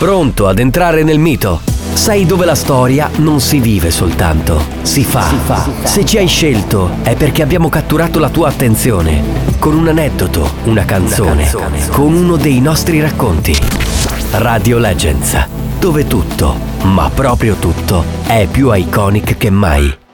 Pronto ad entrare nel mito? Sai dove la storia non si vive soltanto, si fa. Se ci hai scelto è perché abbiamo catturato la tua attenzione con un aneddoto, una canzone, con uno dei nostri racconti. Radio Legends, dove tutto, ma proprio tutto, è più iconic che mai.